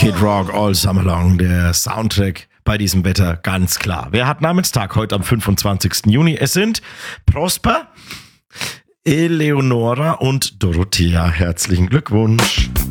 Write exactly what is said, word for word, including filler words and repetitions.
Kid Rock, All Summer Long, der Soundtrack bei diesem Wetter, ganz klar. Wer hat Namenstag heute am fünfundzwanzigsten Juni? Es sind Prosper, Eleonora und Dorothea. Herzlichen Glückwunsch.